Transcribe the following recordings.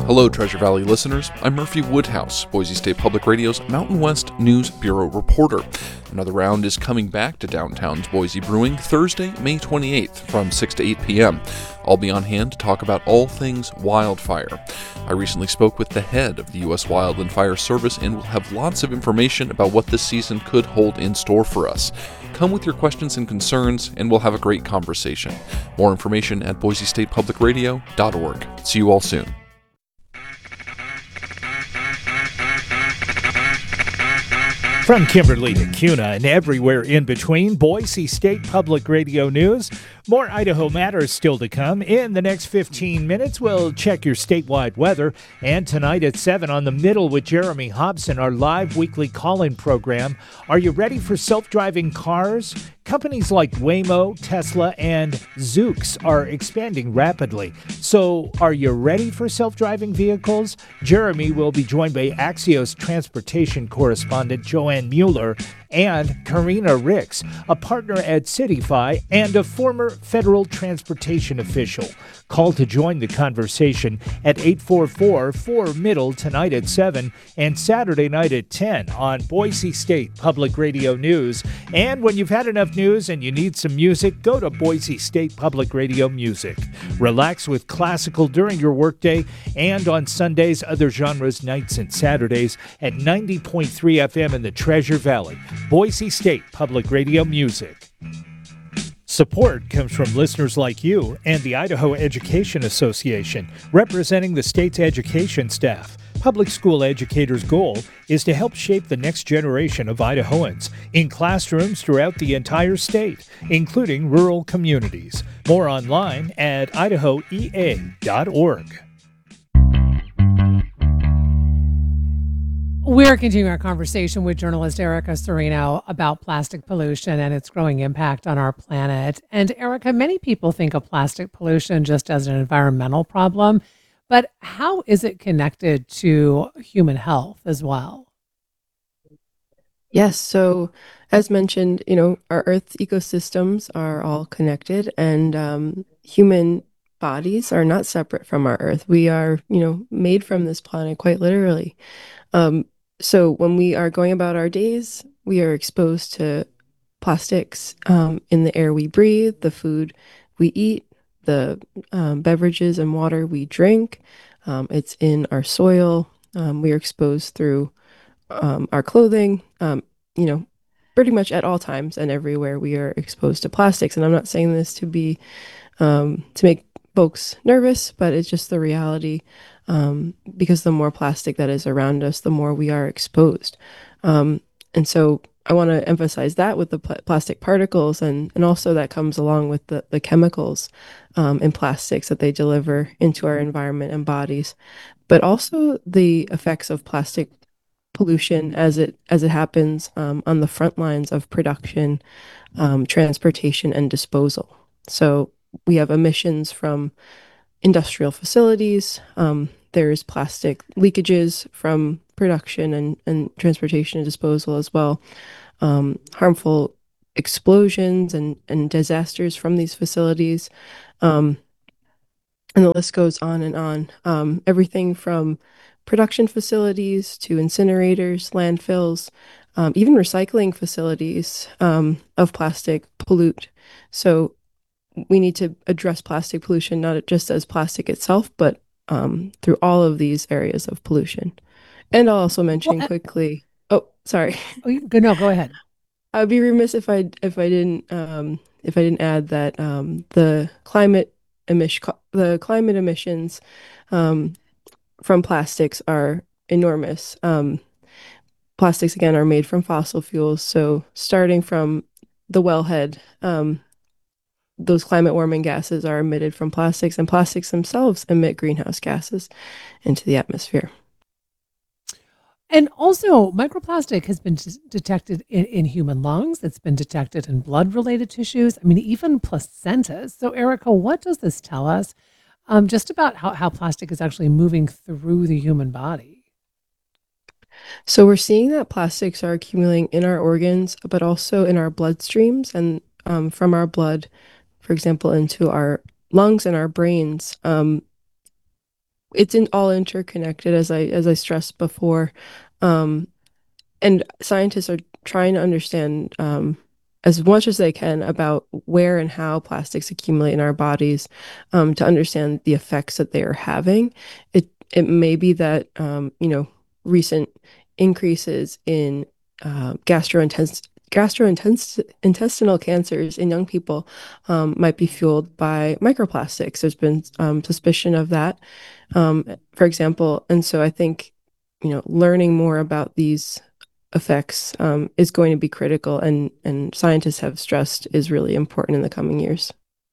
Hello, Treasure Valley listeners. I'm Murphy Woodhouse, Boise State Public Radio's Mountain West News Bureau reporter. Another round is coming back to downtown's Boise Brewing Thursday, May 28th from 6 to 8 p.m. I'll be on hand to talk about all things wildfire. I recently spoke with the head of the U.S. Wildland Fire Service and will have lots of information about what this season could hold in store for us. Come with your questions and concerns, and we'll have a great conversation. More information at boisestatepublicradio.org. See you all soon. From Kimberly to Kuna and everywhere in between, Boise State Public Radio News. More Idaho matters still to come. In the next 15 minutes, we'll check your statewide weather. And tonight at 7 on The Middle with Jeremy Hobson, our live weekly call-in program. Are you ready for self-driving cars? Companies like Waymo, Tesla, and Zoox are expanding rapidly. So are you ready for self-driving vehicles? Jeremy will be joined by Axios transportation correspondent Joanne Mueller and Karina Ricks, a partner at CityFi and a former federal transportation official. Call to join the conversation at 844-4-MIDDLE tonight at 7 and Saturday night at 10 on Boise State Public Radio News. And when you've had enough news and you need some music, go to Boise State Public Radio Music. Relax with classical during your workday and on Sundays, other genres, nights and Saturdays at 90.3 FM in the Treasure Valley. Boise State Public Radio Music. Support comes from listeners like you and the Idaho Education Association, representing the state's education staff. Public school educators' goal is to help shape the next generation of Idahoans in classrooms throughout the entire state, including rural communities. More online at idahoea.org. We're continuing our conversation with journalist Erica Serino about plastic pollution and its growing impact on our planet. And Erica, many people think of plastic pollution just as an environmental problem, but how is it connected to human health as well? Yes, so as mentioned, our Earth's ecosystems are all connected, and human bodies are not separate from our Earth. We are, made from this planet quite literally. So when we are going about our days, we are exposed to plastics in the air we breathe, the food we eat, the beverages and water we drink. It's in our soil. We are exposed through our clothing. Pretty much at all times and everywhere we are exposed to plastics. And I'm not saying this to be to make folks nervous, but it's just the reality. Because the more plastic that is around us, the more we are exposed. And so I want to emphasize that with the plastic particles, and also that comes along with the chemicals in plastics that they deliver into our environment and bodies, but also the effects of plastic pollution as it happens on the front lines of production, transportation, and disposal. So we have emissions from industrial facilities. There's plastic leakages from production and transportation and disposal as well. Harmful explosions and disasters from these facilities. And the list goes on and on. Everything from production facilities to incinerators, landfills, even recycling facilities of plastic pollute. So we need to address plastic pollution, not just as plastic itself, but through all of these areas of pollution. And I'll also mention quickly. Oh, sorry. No, go ahead. I'd be remiss if I didn't add that the climate emissions from plastics are enormous. Plastics again are made from fossil fuels, so starting from the wellhead. Those climate warming gases are emitted from plastics, and plastics themselves emit greenhouse gases into the atmosphere. And also, microplastic has been detected in human lungs. It's been detected in blood-related tissues. I mean, even placentas. So, Erica, what does this tell us just about how plastic is actually moving through the human body? So we're seeing that plastics are accumulating in our organs, but also in our bloodstreams and from our blood, for example, into our lungs and our brains. it's all interconnected, as I stressed before. Um, and scientists are trying to understand as much as they can about where and how plastics accumulate in our bodies, to understand the effects that they are having. It may be that recent increases in gastrointestinal cancers in young people might be fueled by microplastics. There's been suspicion of that, for example. And so I think, learning more about these effects is going to be critical, and scientists have stressed is really important in the coming years.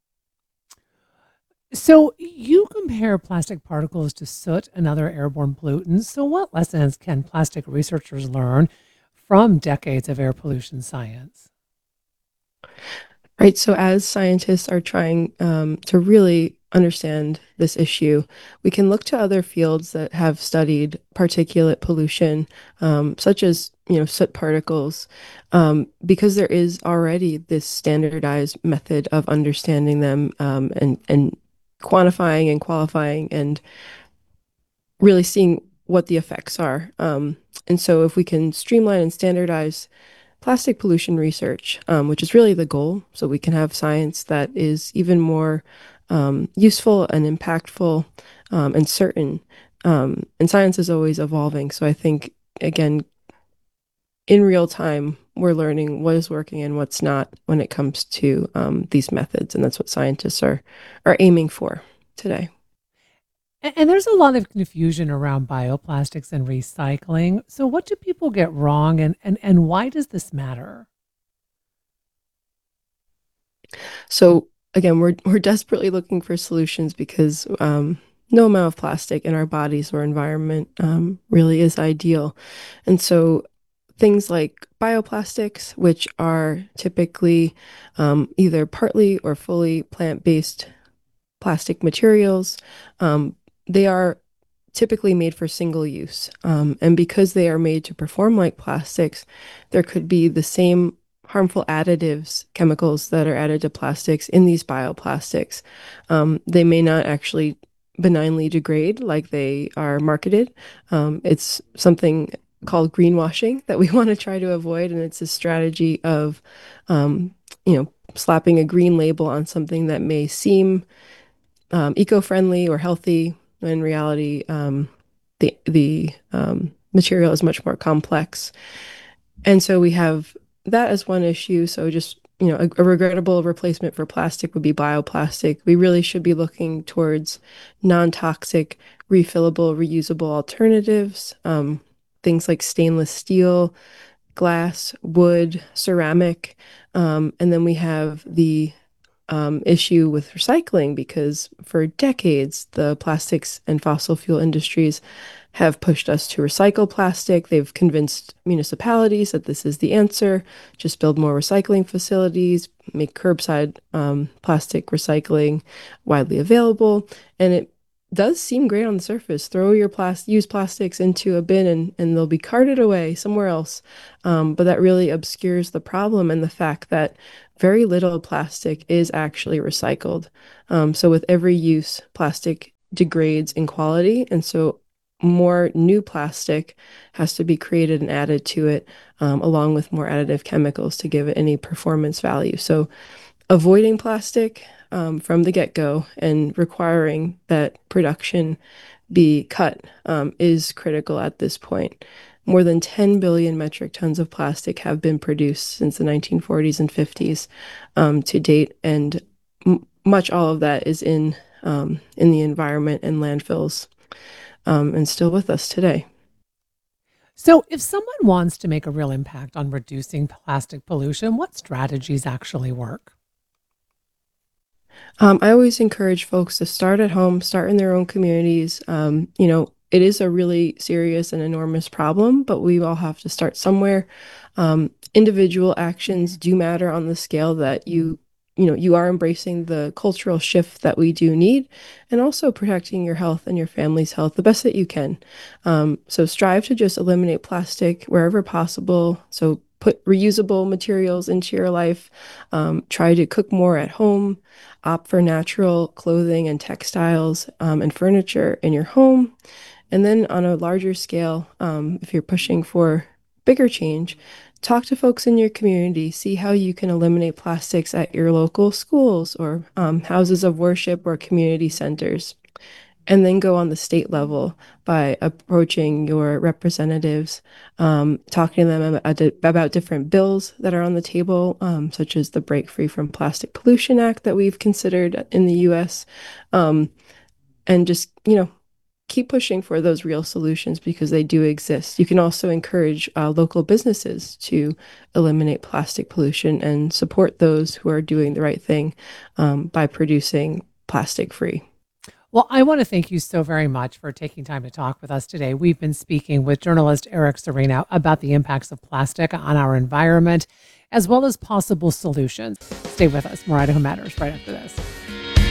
So you compare plastic particles to soot and other airborne pollutants. So what lessons can plastic researchers learn from decades of air pollution science? Right. So as scientists are trying to really understand this issue, we can look to other fields that have studied particulate pollution, such as soot particles, because there is already this standardized method of understanding them, and quantifying and qualifying and really seeing what the effects are. And so if we can streamline and standardize plastic pollution research, which is really the goal, so we can have science that is even more useful and impactful, and certain. And science is always evolving. So I think, again, in real time, we're learning what is working and what's not when it comes to these methods. And that's what scientists are aiming for today. And there's a lot of confusion around bioplastics and recycling. So what do people get wrong, and why does this matter? So again, we're desperately looking for solutions because no amount of plastic in our bodies or environment really is ideal. And so things like bioplastics, which are typically either partly or fully plant-based plastic materials, they are typically made for single use. And because they are made to perform like plastics, there could be the same harmful additives, chemicals that are added to plastics in these bioplastics. They may not actually benignly degrade like they are marketed. It's something called greenwashing that we want to try to avoid. And it's a strategy of, slapping a green label on something that may seem eco-friendly or healthy. In reality, the material is much more complex, and so we have that as one issue. So just a regrettable replacement for plastic would be bioplastic. We really should be looking towards non-toxic, refillable, reusable alternatives, things like stainless steel, glass, wood, ceramic, and then we have the issue with recycling, because for decades, the plastics and fossil fuel industries have pushed us to recycle plastic. They've convinced municipalities that this is the answer. Just build more recycling facilities, make curbside plastic recycling widely available. And it does seem great on the surface. Throw your used plastics into a bin and they'll be carted away somewhere else. But that really obscures the problem and the fact that very little plastic is actually recycled. So with every use, plastic degrades in quality. And so more new plastic has to be created and added to it, along with more additive chemicals to give it any performance value. So avoiding plastic from the get-go and requiring that production be cut is critical at this point. More than 10 billion metric tons of plastic have been produced since the 1940s and 50s to date, and much all of that is in the environment and landfills, and still with us today. So if someone wants to make a real impact on reducing plastic pollution, what strategies actually work? I always encourage folks to start at home, start in their own communities. It is a really serious and enormous problem, but we all have to start somewhere. Individual actions do matter on the scale that you are embracing the cultural shift that we do need, and also protecting your health and your family's health the best that you can. So strive to just eliminate plastic wherever possible. So put reusable materials into your life. Try to cook more at home. Opt for natural clothing and textiles and furniture in your home. And then on a larger scale, if you're pushing for bigger change, talk to folks in your community, see how you can eliminate plastics at your local schools or houses of worship or community centers. And then go on the state level by approaching your representatives, talking to them about different bills that are on the table, such as the Break Free from Plastic Pollution Act that we've considered in the U.S. And just, keep pushing for those real solutions because they do exist. You can also encourage local businesses to eliminate plastic pollution and support those who are doing the right thing by producing plastic free. Well, I want to thank you so very much for taking time to talk with us today. We've been speaking with journalist Eric Serino about the impacts of plastic on our environment, as well as possible solutions. Stay with us. More Idaho Matters right after this.